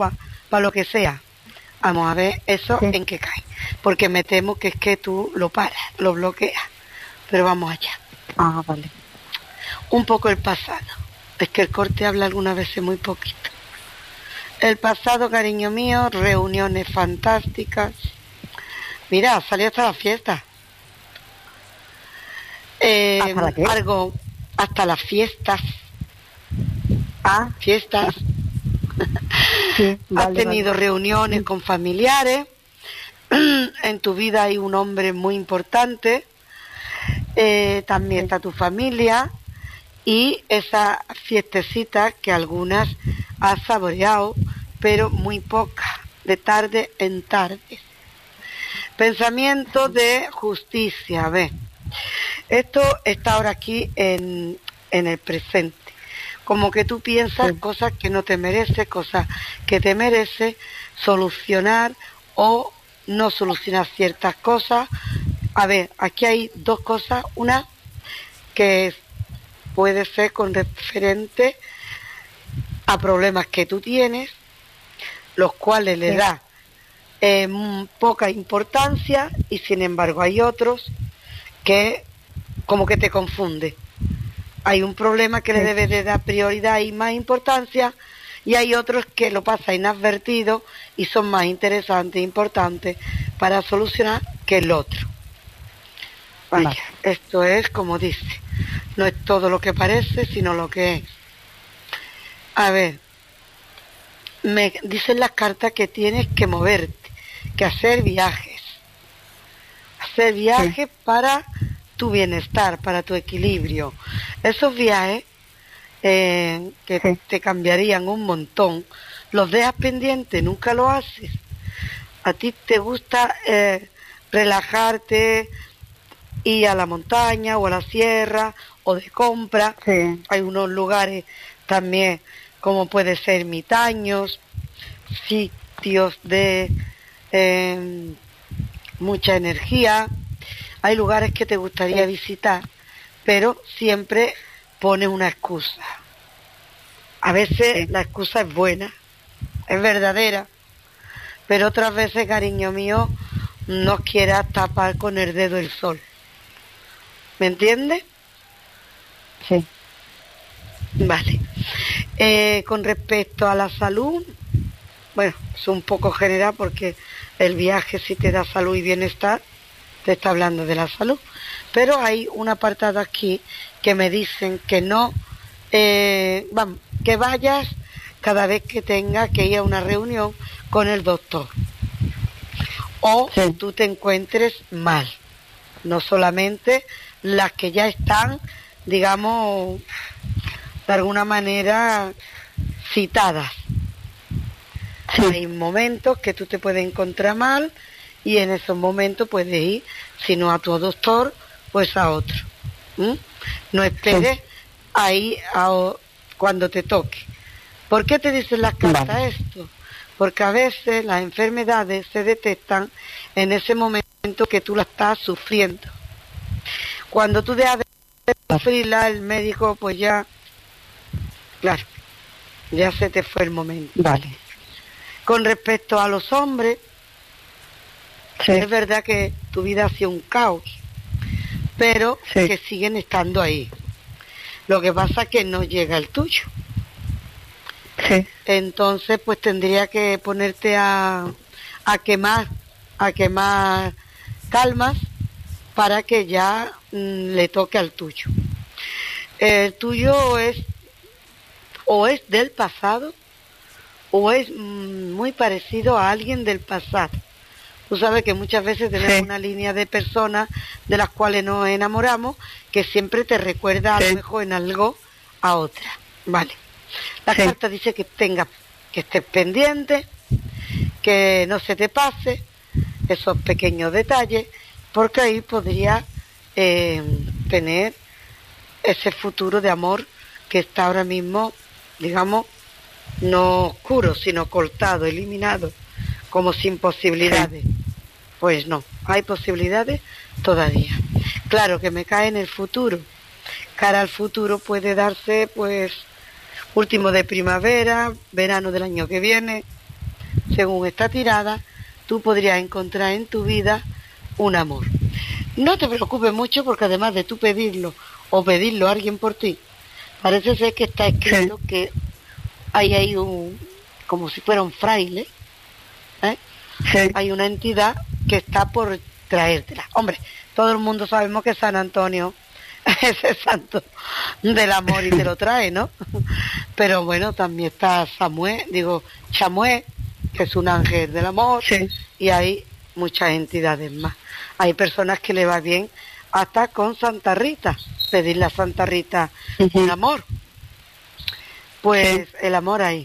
para lo que sea. Vamos a ver eso Sí. en qué cae. Porque me temo que es que tú lo paras, lo bloqueas. Pero vamos allá. Ah, vale. Un poco el pasado. Es que el corte habla algunas veces muy poquito. El pasado, cariño mío, reuniones fantásticas. Mira, salió hasta la fiesta. ¿Hasta la qué? Algo, hasta las fiestas. Ah, Fiestas. sí, Has vale, tenido vale. reuniones con familiares. En tu vida hay un hombre muy importante. También Sí. está tu familia. Y esas fiestecitas que algunas has saboreado, pero muy pocas, de tarde en tarde. Pensamiento de justicia, a ver. Esto está ahora aquí en el presente. Como que tú piensas Sí. cosas que no te mereces, cosas que te mereces, solucionar o no solucionar ciertas cosas. A ver, aquí hay dos cosas. Una que puede ser con referente a problemas que tú tienes, los cuales le Sí. das poca importancia, y sin embargo hay otros que como que te confunde. Hay un problema que le Sí. debes de dar prioridad y más importancia, y hay otros que lo pasa inadvertido y son más interesantes e importantes para solucionar que el otro. Vaya, Vale. esto es como dice, no es todo lo que parece, sino lo que es. A ver, me dicen las cartas que tienes que moverte, que hacer viajes. Hacer viajes para tu bienestar, para tu equilibrio. Esos viajes que Sí. te cambiarían un montón, los dejas pendientes, nunca lo haces. A ti te gusta relajarte, ir a la montaña o a la sierra o de compra. Sí. Hay unos lugares también como puede ser mitaños, sitios de mucha energía. Hay lugares que te gustaría visitar, pero siempre pones una excusa. A veces la excusa es buena, es verdadera, pero otras veces, cariño mío, no quieras tapar con el dedo el sol. ¿Me entiendes? Sí. Vale. Con respecto a la salud, bueno, es un poco general porque el viaje, si te da salud y bienestar, te está hablando de la salud. Pero hay un apartado aquí que me dicen que no, vamos, que vayas cada vez que tengas que ir a una reunión con el doctor. O Sí. tú te encuentres mal. No solamente las que ya están, digamos, de alguna manera citadas. Sí. Hay momentos que tú te puedes encontrar mal y en esos momentos puedes ir, si no a tu doctor, pues a otro. ¿Mm? No esperes ahí cuando te toque. ¿Por qué te dicen las cartas esto? Porque a veces las enfermedades se detectan en ese momento que tú la estás sufriendo. Cuando tú dejas de sufrirla, el médico pues ya, claro, ya se te fue el momento. Vale. Con respecto a los hombres, Sí. es verdad que tu vida ha sido un caos, pero Sí. que siguen estando ahí. Lo que pasa es que no llega el tuyo. Sí. Entonces, pues tendría que ponerte a quemar calmas para que ya le toque al tuyo. El tuyo es o es del pasado o es muy parecido a alguien del pasado. Tú sabes que muchas veces tenemos una línea de personas de las cuales nos enamoramos que siempre te recuerda a lo mejor en algo a otra. Vale. La carta dice que estés pendiente, que no se te pase esos pequeños detalles, porque ahí podría tener ese futuro de amor que está ahora mismo, digamos, no oscuro, sino cortado, eliminado, como sin posibilidades. Pues no, hay posibilidades todavía. Claro que me cae en el futuro. Cara al futuro puede darse, pues, último de primavera, verano del año que viene. según esta tirada, tú podrías encontrar en tu vida un amor. No te preocupes mucho porque además de tú pedirlo o pedirlo a alguien por ti, parece ser que está escrito que hay ahí como si fuera un fraile, ¿eh? Hay una entidad que está por traértela. Hombre, todo el mundo sabemos que San Antonio es el santo del amor y te lo trae, ¿no? Pero bueno, también está Chamué, que es un ángel del amor, y hay muchas entidades más. Hay personas que le va bien hasta con Santa Rita, pedirle a Santa Rita un amor. Pues el amor ahí.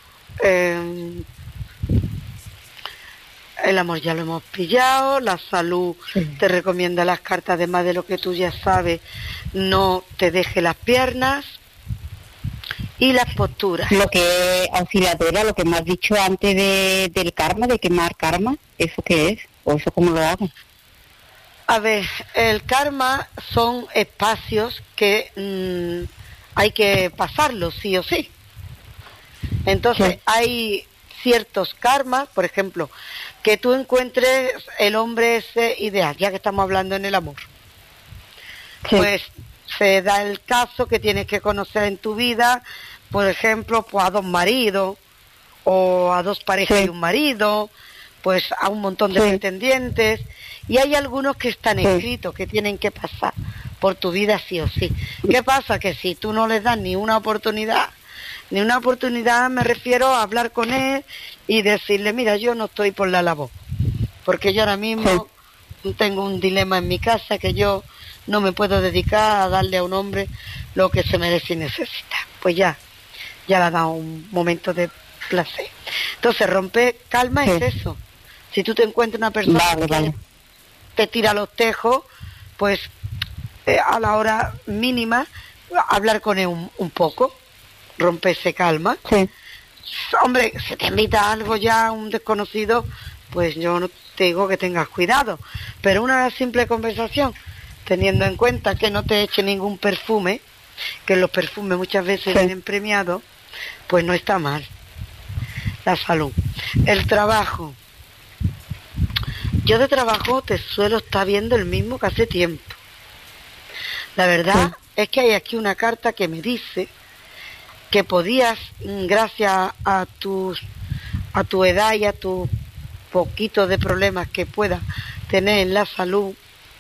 El amor ya lo hemos pillado, la salud te recomienda las cartas, además de lo que tú ya sabes, no te deje las piernas y las posturas. Lo que, auxiliadora, lo que me has dicho antes del karma, de quemar karma, ¿eso qué es? ¿O eso cómo lo hago? A ver, el karma son espacios que hay que pasarlos sí o sí. Entonces hay ciertos karmas, por ejemplo, que tú encuentres el hombre ese ideal, ya que estamos hablando en el amor. Pues se da el caso que tienes que conocer en tu vida, por ejemplo, pues a 2 maridos, o a 2 parejas y un marido, pues a un montón de pretendientes, y hay algunos que están escritos, que tienen que pasar por tu vida sí o sí. ¿Qué pasa? Que si tú no les das ni una oportunidad me refiero a hablar con él y decirle, mira, yo no estoy por la labor, porque yo ahora mismo tengo un dilema en mi casa que yo no me puedo dedicar a darle a un hombre lo que se merece y necesita. Pues ya le ha dado un momento de placer. Entonces, romper calma es eso. Si tú te encuentras una persona que te tira los tejos, pues a la hora mínima hablar con él un poco, romperse calma. Hombre, si te invita a algo ya, un desconocido, pues yo no te digo que tengas cuidado, pero una simple conversación, teniendo en cuenta que no te eche ningún perfume, que los perfumes muchas veces vienen premiados, pues no está mal. La salud. El trabajo. Yo de trabajo te suelo estar viendo el mismo que hace tiempo. La verdad es que hay aquí una carta que me dice que podías, gracias a tu edad y a tu poquito de problemas que puedas tener en la salud,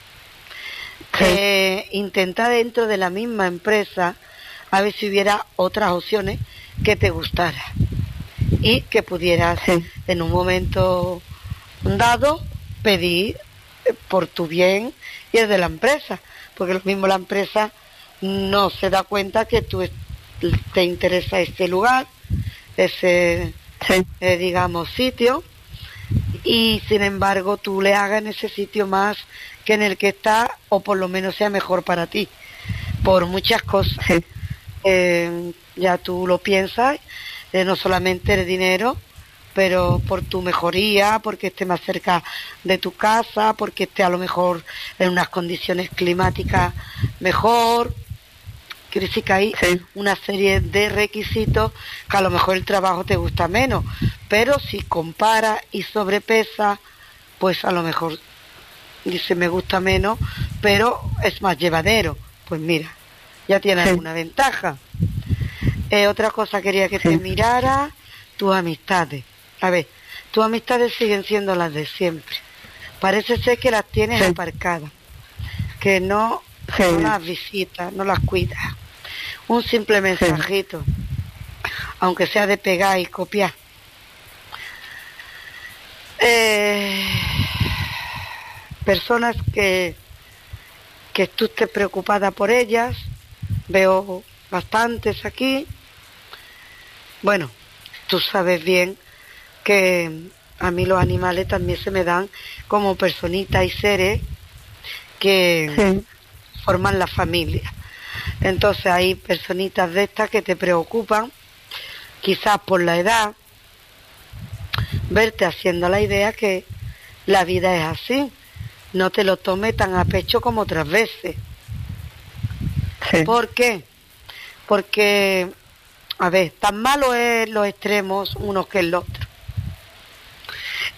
intentar dentro de la misma empresa a ver si hubiera otras opciones que te gustaran y que pudieras en un momento dado pedir por tu bien y el de la empresa, porque lo mismo la empresa no se da cuenta que tú te interesa este lugar, ese digamos sitio, y sin embargo tú le hagas en ese sitio más que en el que está, o por lo menos sea mejor para ti, por muchas cosas. Ya tú lo piensas, no solamente el dinero, pero por tu mejoría, porque esté más cerca de tu casa, porque esté a lo mejor en unas condiciones climáticas mejor. Quiere decir que hay una serie de requisitos que a lo mejor el trabajo te gusta menos, pero si compara y sobrepesa, pues a lo mejor dice me gusta menos, pero es más llevadero. Pues mira, ya tienes alguna ventaja. Otra cosa quería que te mirara, tus amistades. A ver, tus amistades siguen siendo las de siempre. Parece ser que las tienes aparcadas, que no las visitas, no las cuidas. Un simple mensajito, aunque sea de pegar y copiar. Personas que tú estés preocupada por ellas, veo bastantes aquí. Bueno, tú sabes bien que a mí los animales también se me dan como personitas y seres que forman la familia. Entonces hay personitas de estas que te preocupan, quizás por la edad, verte haciendo la idea que la vida es así, no te lo tomes tan a pecho como otras veces. ¿Por qué? Porque, a ver, tan malo es los extremos unos que el otro.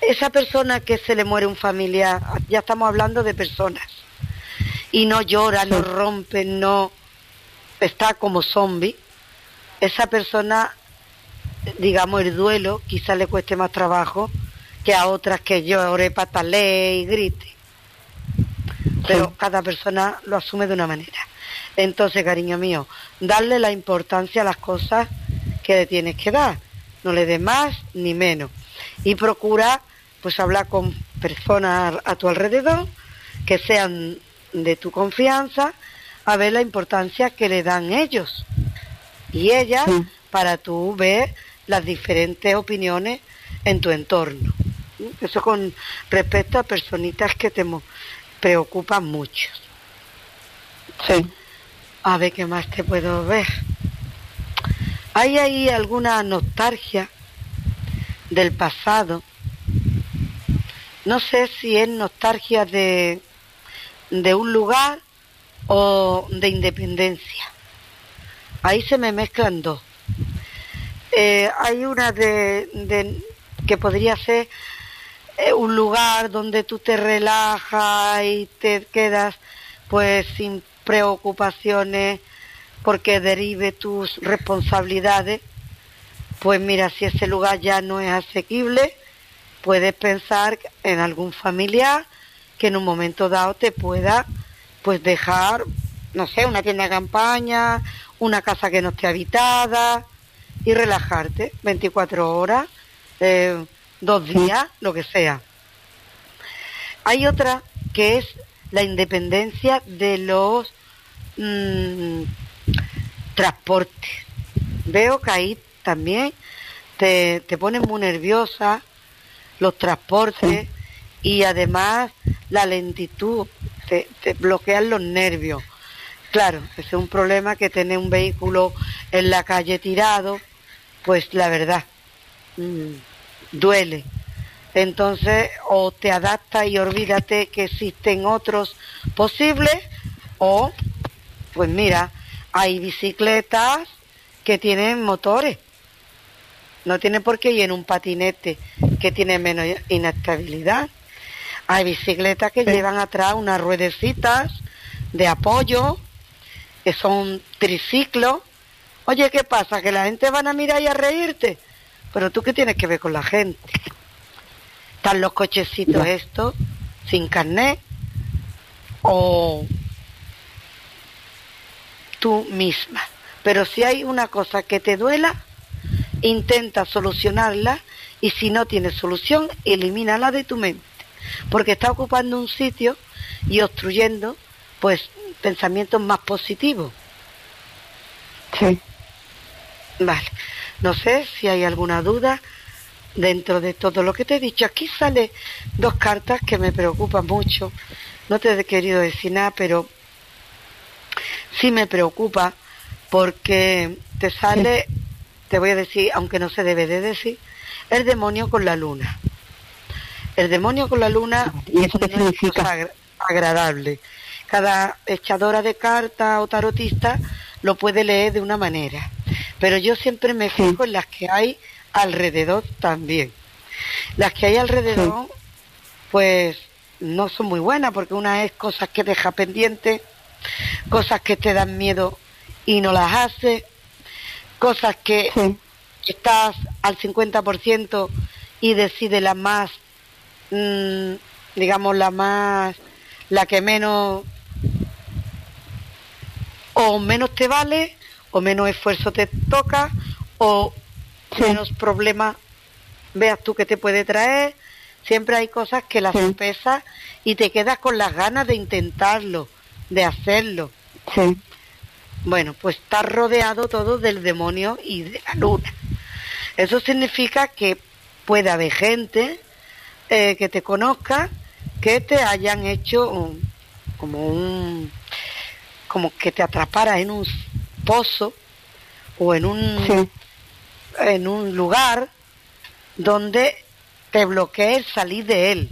esa persona que se le muere un familiar, ya estamos hablando de personas, y no llora, no rompe, no está como zombie, esa persona, digamos, el duelo quizás le cueste más trabajo que a otras que llore, patalee y grite. Pero cada persona lo asume de una manera. Entonces, cariño mío, darle la importancia a las cosas que le tienes que dar. No le des más ni menos. Y procura, pues, hablar con personas a tu alrededor que sean de tu confianza, a ver la importancia que le dan ellos y ellas, para tú ver las diferentes opiniones en tu entorno. Eso con respecto a personitas que te preocupan mucho. Sí. A ver qué más te puedo ver. ¿Hay ahí alguna nostalgia del pasado? No sé si es nostalgia de un lugar o de independencia. Ahí se me mezclan dos. Hay una de que podría ser un lugar donde tú te relajas y te quedas pues sin preocupaciones porque derive tus responsabilidades. Pues mira, si ese lugar ya no es asequible, puedes pensar en algún familiar que en un momento dado te pueda pues dejar, no sé, una tienda de campaña, una casa que no esté habitada, y relajarte 24 horas, 2 días, lo que sea. Hay otra que es la independencia de los transportes. Veo que ahí también te pones muy nerviosa los transportes, y además la lentitud, te bloquean los nervios. Claro, ese es un problema, que tener un vehículo en la calle tirado, pues la verdad, duele. Entonces, o te adaptas y olvídate que existen otros posibles, o, pues mira, hay bicicletas que tienen motores. No tiene por qué ir en un patinete que tiene menos inestabilidad. Hay bicicletas que llevan atrás unas ruedecitas de apoyo, que son triciclos. Oye, ¿qué pasa? ¿Que la gente van a mirar y a reírte? Pero tú, ¿qué tienes que ver con la gente? Están los cochecitos estos, sin carnet, o tú misma. Pero si hay una cosa que te duela, intenta solucionarla, y si no tienes solución, elimínala de tu mente, porque está ocupando un sitio y obstruyendo pues pensamientos más positivos. Sí. Vale, no sé si hay alguna duda dentro de todo lo que te he dicho. Aquí sale 2 cartas que me preocupan mucho. No te he querido decir nada, pero sí me preocupa, porque te sale, te voy a decir, aunque no se debe de decir, el demonio con la luna. El demonio con la luna ¿Y eso qué no es significa? cosa agradable. Cada echadora de cartas o tarotista lo puede leer de una manera, pero yo siempre me fijo en las que hay alrededor también. Las que hay alrededor, pues no son muy buenas, porque una es cosas que deja pendiente, cosas que te dan miedo y no las haces, cosas que estás al 50% y decides la más, digamos, la que menos, o menos te vale, o menos esfuerzo te toca, o menos problemas veas tú que te puede traer. Siempre hay cosas que las pesas y te quedas con las ganas de intentarlo, de hacerlo. Bueno, pues está rodeado todo del demonio y de la luna. Eso significa que puede haber gente que te conozca, que te hayan hecho como que te atraparas en un pozo o en un lugar donde te bloquee el salir de él,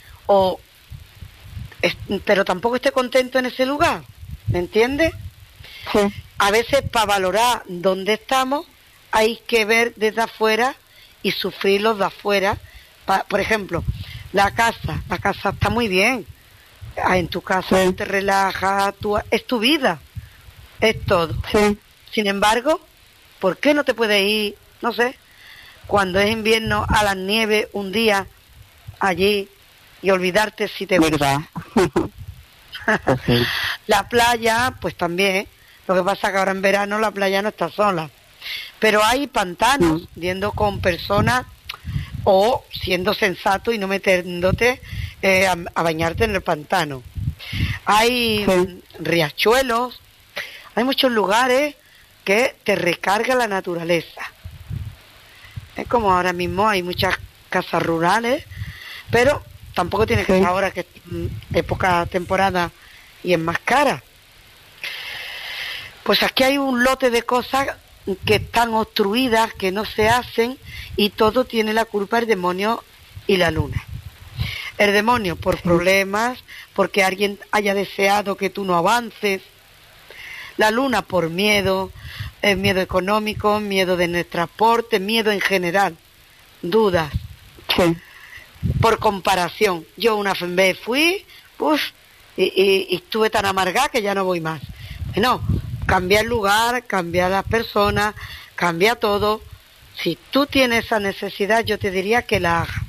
pero tampoco esté contento en ese lugar, ¿me entiendes? A veces, para valorar dónde estamos, hay que ver desde afuera y sufrir los de afuera Por ejemplo, la casa está muy bien. En tu casa Sí. te relajas, es tu vida, es todo. Sí. Sin embargo, ¿por qué no te puedes ir, no sé, cuando es invierno a las nieves un día allí y olvidarte si te ¿Verdad? Pues sí. La playa, pues también. Lo que pasa que ahora en verano la playa no está sola. Pero hay pantanos, yendo con personas o siendo sensato y no metiéndote a bañarte en el pantano. Hay riachuelos, hay muchos lugares que te recarga la naturaleza. Es como ahora mismo hay muchas casas rurales, pero tampoco tiene que ser ahora que es época temporada y es más cara. Pues aquí hay un lote de cosas que están obstruidas, que no se hacen, y todo tiene la culpa el demonio y la luna. El demonio por problemas, porque alguien haya deseado que tú no avances. La luna por miedo, miedo económico, miedo de transporte, miedo en general, dudas. Sí. Por comparación, yo una vez fui, y estuve tan amargada que ya no voy más. No, cambia el lugar, cambia las personas, cambia todo. Si tú tienes esa necesidad, yo te diría que la hagas.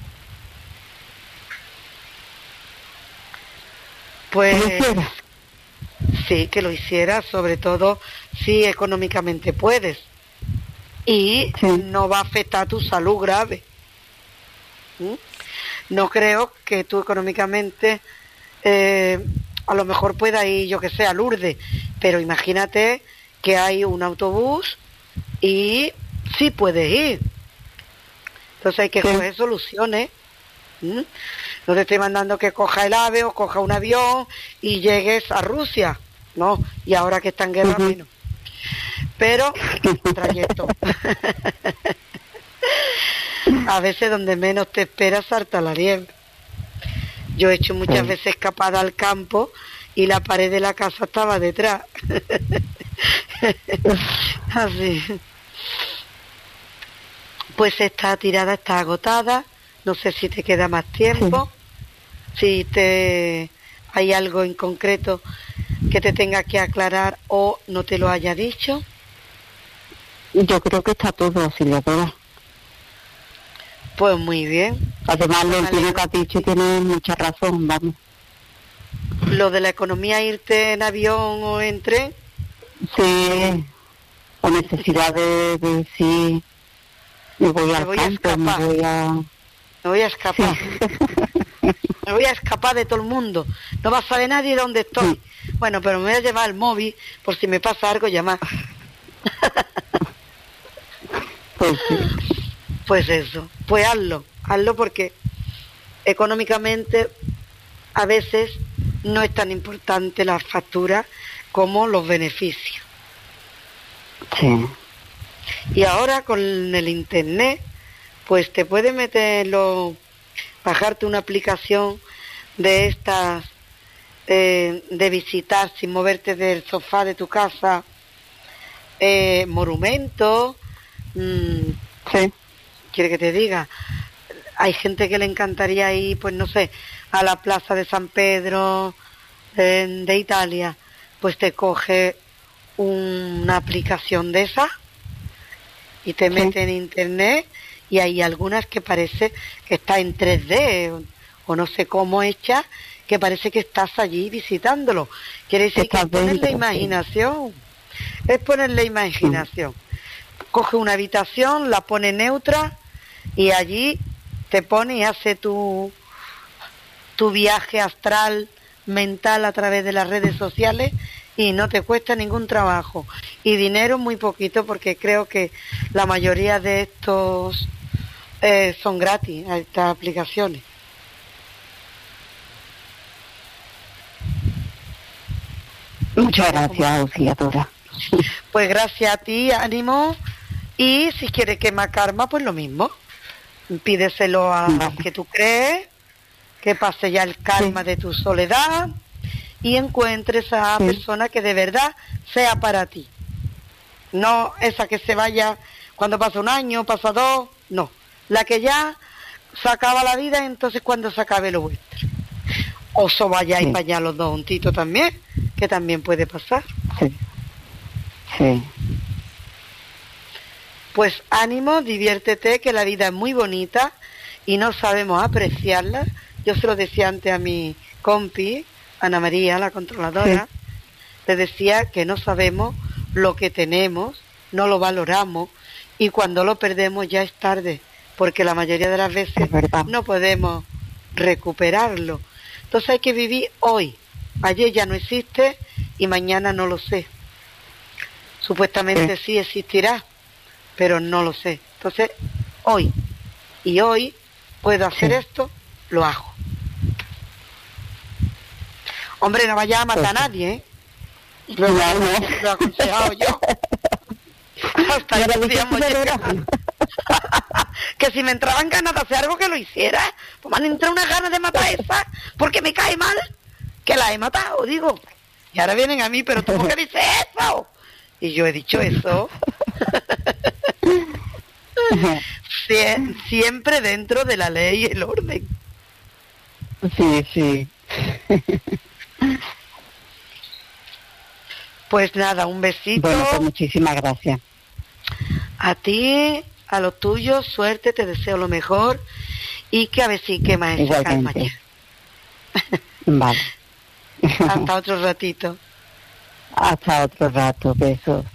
Pues sí, que lo hicieras, sobre todo si económicamente puedes. Y no va a afectar tu salud grave. No creo que tú económicamente a lo mejor pueda ir, yo que sé, a Lourdes, pero imagínate que hay un autobús y sí puedes ir. Entonces hay que coger soluciones. No te estoy mandando que coja el AVE o coja un avión y llegues a Rusia, no, y ahora que está en guerra menos. Pero trayecto. A veces donde menos te esperas salta la liebre. Yo he hecho muchas veces escapada al campo y la pared de la casa estaba detrás. Así. Pues esta tirada está agotada. No sé si te queda más tiempo. Si hay algo en concreto que te tenga que aclarar o no te lo haya dicho. Yo creo que está todo, Auxiliadora. Pues muy bien. Además, lo último que has dicho tiene mucha razón, vamos. Lo de la economía, irte en avión o en tren. Sí, o necesidad de sí, me voy al campo, me voy a escapar. Sí. Me voy a escapar de todo el mundo. No va a saber nadie dónde estoy. Bueno, pero me voy a llevar el móvil por si me pasa algo, llamar. Pues eso, pues hazlo porque económicamente a veces no es tan importante la factura como los beneficios. Sí. Y ahora con el internet, pues te puedes bajarte una aplicación de estas de visitar sin moverte del sofá de tu casa, monumentos. Sí. ¿Quiere que te diga? Hay gente que le encantaría ir, pues no sé, a la plaza de San Pedro de Italia. Pues te coge una aplicación de esa y te mete en internet y hay algunas que parece que está en 3D o no sé cómo hecha, que parece que estás allí visitándolo. Quiere decir que es ponerle imaginación. Es ponerle imaginación. Coge una habitación, la pone neutra y allí te pone y hace tu viaje astral mental a través de las redes sociales y no te cuesta ningún trabajo. Y dinero muy poquito porque creo que la mayoría de estos son gratis, estas aplicaciones. Muchas gracias, Auxiliadora. Pues gracias a ti, ánimo. Y si quieres quemar karma, pues lo mismo. Pídeselo a que tú crees, que pase ya el karma de tu soledad y encuentres a persona que de verdad sea para ti. No esa que se vaya cuando pasa un año, pasa dos, no. La que ya se acaba la vida, entonces cuando se acabe lo vuestro. O so vayáis Sí. para allá los dos juntitos también, que también puede pasar. Sí. Sí. Pues ánimo, diviértete, que la vida es muy bonita y no sabemos apreciarla. Yo se lo decía antes a mi compi, Ana María, la controladora, le decía que no sabemos lo que tenemos, no lo valoramos y cuando lo perdemos ya es tarde, porque la mayoría de las veces Es verdad. no podemos recuperarlo. Entonces hay que vivir hoy. Ayer ya no existe y mañana no lo sé. Supuestamente sí existirá, pero no lo sé. Entonces, hoy. Y hoy puedo hacer esto, lo hago. Hombre, no vaya a matar a nadie, ¿eh? Lo he aconsejado yo. Hasta ahí podríamos llegar. Que si me entraban ganas de hacer algo que lo hiciera, pues me han entrado unas ganas de matar a esa, porque me cae mal, que la he matado, digo. Y ahora vienen a mí, pero tú, ¿por qué dices eso? Y yo he dicho eso. Siempre dentro de la ley y el orden. Sí, sí. Pues nada, un besito. Bueno, pues muchísimas gracias. A ti, a los tuyos, suerte, te deseo lo mejor y que a ver si quema esa calma ya. Vale. Hasta otro ratito. Hasta otro rato, besos.